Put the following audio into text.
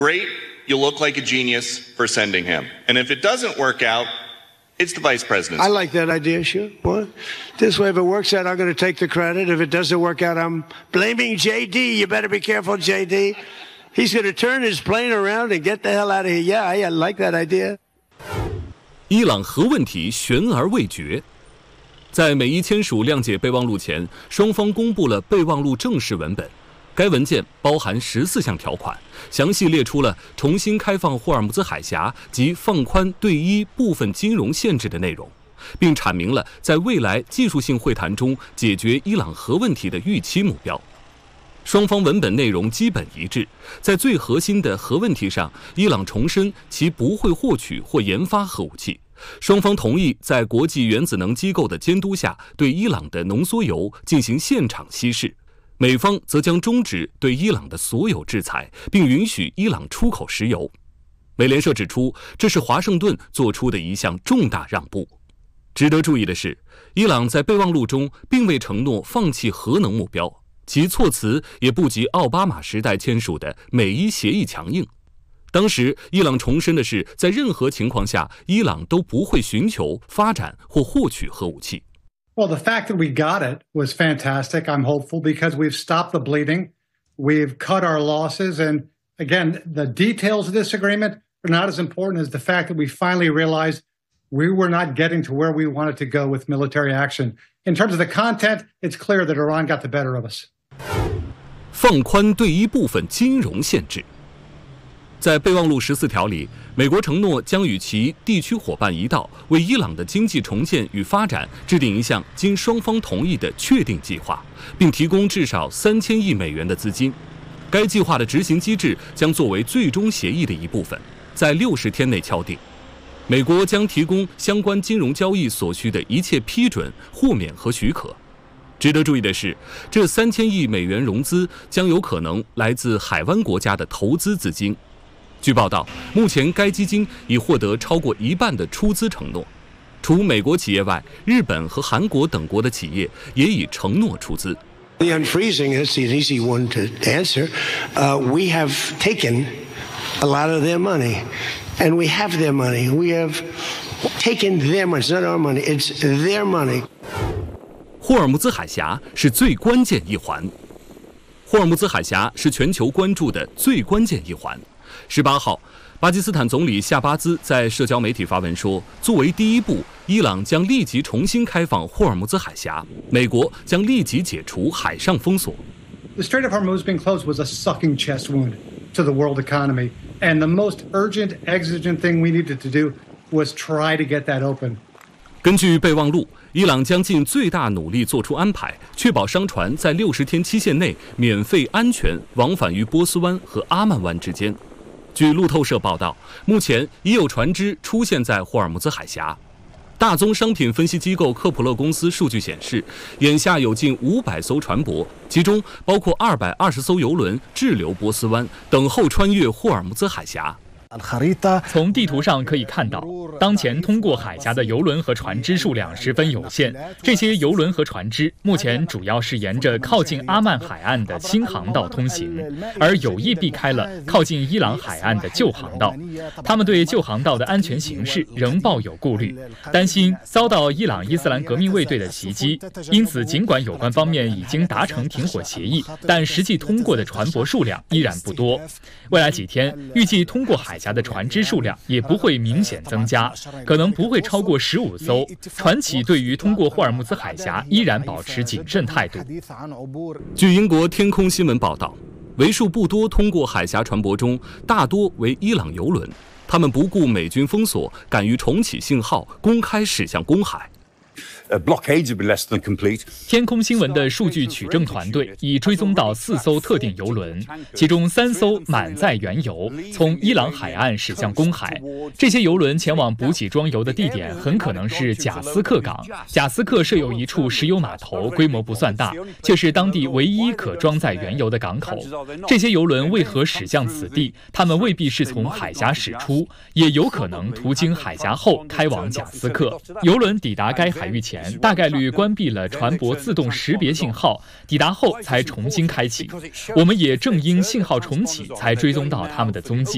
Great, you look like a genius for sending him. And if it doesn't work out, it's the vice president. I like that idea, sure. Well, this way, if it works out, I'm going to take the credit. If it doesn't work out, I'm blaming JD. You better be careful, JD. He's going to turn his plane around and get the hell out of here. Yeah, I like that idea. 伊朗核问题悬而未决。在美伊签署谅解备忘录前，双方公布了备忘录正式文本。该文件包含14项条款，详细列出了重新开放霍尔木兹海峡及放宽对伊部分金融限制的内容，并阐明了在未来技术性会谈中解决伊朗核问题的预期目标。双方文本内容基本一致，在最核心的核问题上，伊朗重申其不会获取或研发核武器。双方同意在国际原子能机构的监督下，对伊朗的浓缩铀进行现场稀释。美方则将终止对伊朗的所有制裁，并允许伊朗出口石油。美联社指出，这是华盛顿做出的一项重大让步。值得注意的是，伊朗在备忘录中并未承诺放弃核能目标，其措辞也不及奥巴马时代签署的美伊协议强硬。当时，伊朗重申的是，在任何情况下，伊朗都不会寻求、发展或获取核武器。 Well, the fact that we got it was fantastic. I'm hopeful because we've stopped the bleeding. We've cut our losses. And again, the details of this agreement are not as important as the fact that we finally realized we were not getting to where we wanted to go with military action. In terms of the content, it's clear that Iran got the better of us. 放宽对伊部分金融限制。在备忘录14条里，美国承诺将与其地区伙伴一道，为伊朗的经济重建与发展制定一项经双方同意的确定计划，并提供至少3000亿美元的资金。该计划的执行机制将作为最终协议的一部分，在60天内敲定。美国将提供相关金融交易所需的一切批准、豁免和许可。值得注意的是，这3000亿美元融资将有可能来自海湾国家的投资资金。据报道，目前该基金已获得超过一半的出资承诺。除美国企业外，日本和韩国等国的企业也已承诺出资。 The unfreezing is an easy one to answer. We have taken a lot of their money, and we have their money. We have taken their money. It's not our money. It's their money. 霍尔木兹海峡是最关键一环。霍尔木兹海峡是全球关注的最关键一环。18号，巴基斯坦总理夏巴兹在社交媒体发文说，作为第一步，伊朗将立即重新开放霍尔木兹海峡，美国将立即解除海上封锁。 The Strait of Hormuz being closed was a sucking chest wound to the world economy, and the most urgent, exigent thing we needed to do was try to get that open. 根据备忘录，伊朗将尽最大努力做出安排，确保商船在60天期限内免费、安全往返于波斯湾和阿曼湾之间。据路透社报道，目前已有船只出现在霍尔木兹海峡。大宗商品分析机构科普勒公司数据显示，眼下有近500艘船舶，其中包括220艘油轮滞留波斯湾，等候穿越霍尔木兹海峡。 从地图上可以看到，当前通过海峡的油轮和船只数量十分有限。这些油轮和船只目前主要是沿着靠近阿曼海岸的新航道通行，而有意避开了靠近伊朗海岸的旧航道。他们对旧航道的安全形势仍抱有顾虑，担心遭到伊朗伊斯兰革命卫队的袭击。因此，尽管有关方面已经达成停火协议，但实际通过的船舶数量依然不多。未来几天，预计通过海峡的船只数量也不会明显增加，可能不会超过15艘。船企对于通过霍尔木兹海峡依然保持谨慎态度。 据英国天空新闻报道，为数不多通过海峡船舶中，大多为伊朗油轮，他们不顾美军封锁，敢于重启信号，公开驶向公海。 天空新闻的数据取证团队已追踪到4艘特定油轮，其中3艘满载原油，从伊朗海岸驶向公海。这些油轮前往补给装油的地点很可能是贾斯克港。贾斯克设有一处石油码头，规模不算大，却是当地唯一可装载原油的港口。这些油轮为何驶向此地？他们未必是从海峡驶出，也有可能途经海峡后开往贾斯克。油轮抵达该海域前，大概率关闭了船舶自动识别信号，抵达后才重新开启。我们也正因信号重启，才追踪到他们的踪迹。